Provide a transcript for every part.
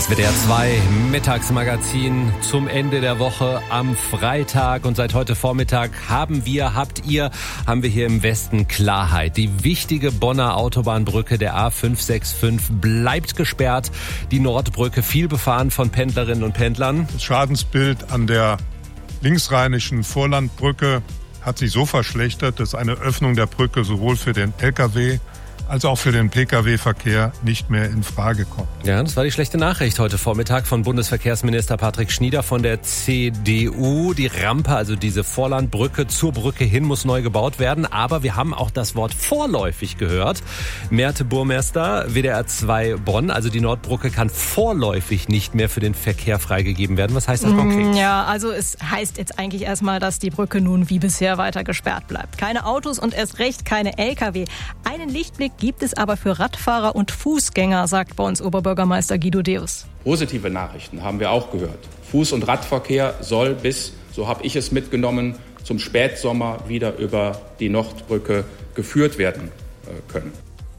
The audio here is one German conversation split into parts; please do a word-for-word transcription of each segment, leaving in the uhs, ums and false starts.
Das W D R zwei Mittagsmagazin zum Ende der Woche am Freitag. Und seit heute Vormittag haben wir, habt ihr, haben wir hier im Westen Klarheit. Die wichtige Bonner Autobahnbrücke der A fünf sechs fünf bleibt gesperrt. Die Nordbrücke viel befahren von Pendlerinnen und Pendlern. Das Schadensbild an der linksrheinischen Vorlandbrücke hat sich so verschlechtert, dass eine Öffnung der Brücke sowohl für den L K W als auch für den P K W-Verkehr nicht mehr in Frage kommt. Ja, das war die schlechte Nachricht heute Vormittag von Bundesverkehrsminister Patrick Schnieder von der C D U. Die Rampe, also diese Vorlandbrücke zur Brücke hin, muss neu gebaut werden. Aber wir haben auch das Wort vorläufig gehört. Merte Burmester, W D R zwei Bonn. Also die Nordbrücke kann vorläufig nicht mehr für den Verkehr freigegeben werden. Was heißt das konkret? Ja, also es heißt jetzt eigentlich erstmal, dass die Brücke nun wie bisher weiter gesperrt bleibt. Keine Autos und erst recht keine L K W. Einen Lichtblick gibt es aber für Radfahrer und Fußgänger, sagt bei uns Oberbürgermeister Guido Deus. Positive Nachrichten haben wir auch gehört. Fuß- und Radverkehr soll bis, so habe ich es mitgenommen, zum Spätsommer wieder über die Nordbrücke geführt werden können.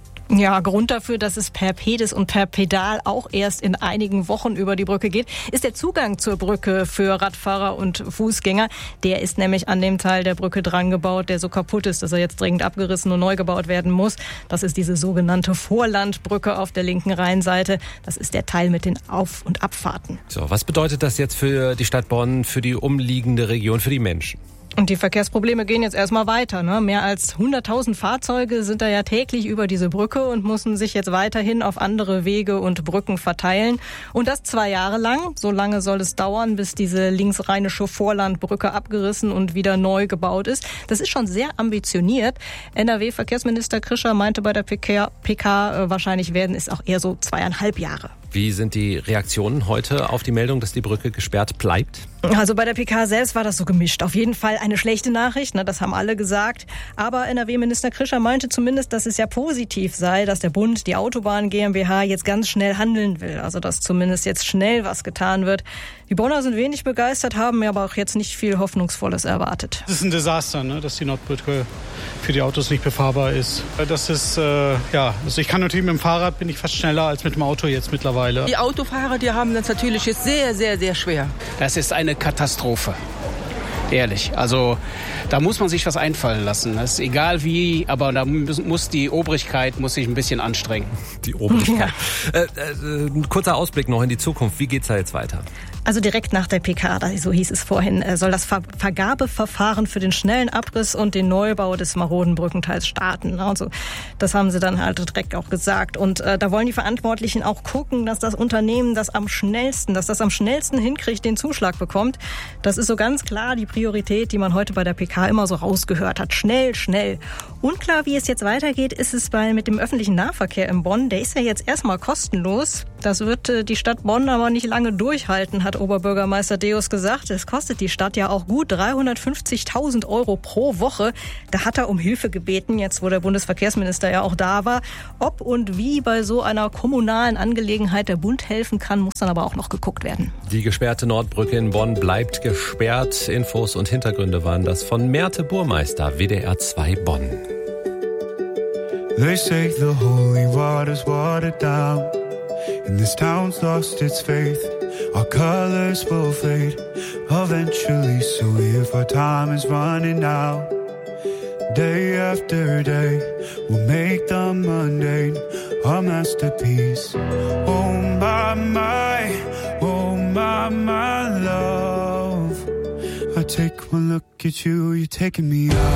Ja, Grund dafür, dass es per Pedis und per Pedal auch erst in einigen Wochen über die Brücke geht, ist der Zugang zur Brücke für Radfahrer und Fußgänger. Der ist nämlich an dem Teil der Brücke dran gebaut, der so kaputt ist, dass er jetzt dringend abgerissen und neu gebaut werden muss. Das ist diese sogenannte Vorlandbrücke auf der linken Rheinseite. Das ist der Teil mit den Auf- und Abfahrten. So, was bedeutet das jetzt für die Stadt Bonn, für die umliegende Region, für die Menschen? Und die Verkehrsprobleme gehen jetzt erstmal weiter. Ne? Mehr als hunderttausend Fahrzeuge sind da ja täglich über diese Brücke und müssen sich jetzt weiterhin auf andere Wege und Brücken verteilen. Und das zwei Jahre lang. So lange soll es dauern, bis diese linksrheinische Vorlandbrücke abgerissen und wieder neu gebaut ist. Das ist schon sehr ambitioniert. N R W-Verkehrsminister Krischer meinte bei der P K, P K wahrscheinlich werden es auch eher so zweieinhalb Jahre. Wie sind die Reaktionen heute auf die Meldung, dass die Brücke gesperrt bleibt? Also bei der P K selbst war das so gemischt. Auf jeden Fall eine schlechte Nachricht, ne, das haben alle gesagt. Aber N R W-Minister Krischer meinte zumindest, dass es ja positiv sei, dass der Bund, die Autobahn GmbH, jetzt ganz schnell handeln will. Also dass zumindest jetzt schnell was getan wird. Die Bonner sind wenig begeistert, haben mir aber auch jetzt nicht viel Hoffnungsvolles erwartet. Es ist ein Desaster, ne, dass die Nordbrücke für die Autos nicht befahrbar ist. Das ist, äh, ja, also ich kann natürlich mit dem Fahrrad, bin ich fast schneller als mit dem Auto jetzt mittlerweile. Die Autofahrer, die haben das natürlich jetzt sehr, sehr, sehr schwer. Das ist eine Katastrophe. Ehrlich, also da muss man sich was einfallen lassen. Das ist egal wie, aber da muss die Obrigkeit muss sich ein bisschen anstrengen. Die Obrigkeit. Ja. Äh, äh, ein kurzer Ausblick noch in die Zukunft. Wie geht's da jetzt weiter? Also direkt nach der P K, so hieß es vorhin, soll das Ver- Vergabeverfahren für den schnellen Abriss und den Neubau des maroden Brückenteils starten. Also das haben sie dann halt direkt auch gesagt. Und äh, da wollen die Verantwortlichen auch gucken, dass das Unternehmen das am schnellsten, dass das am schnellsten hinkriegt, den Zuschlag bekommt. Das ist so ganz klar die Priorität, die man heute bei der P K immer so rausgehört hat. Schnell, schnell. Unklar, wie es jetzt weitergeht, ist es bei mit dem öffentlichen Nahverkehr in Bonn. Der ist ja jetzt erstmal kostenlos. Das wird äh, die Stadt Bonn aber nicht lange durchhalten, hat Oberbürgermeister Deus gesagt. Es kostet die Stadt ja auch gut dreihundertfünfzigtausend Euro pro Woche. Da hat er um Hilfe gebeten, jetzt wo der Bundesverkehrsminister ja auch da war. Ob und wie bei so einer kommunalen Angelegenheit der Bund helfen kann, muss dann aber auch noch geguckt werden. Die gesperrte Nordbrücke in Bonn bleibt gesperrt. Infos und Hintergründe waren das von Merte Burmester, W D R zwei Bonn. They say the holy water's watered down, and this town's lost its faith. Our colors will fade eventually, so if our time is running out, day after day, we'll make the mundane our masterpiece. Oh my, my, oh my, my love, I take one look at you, you're taking me out.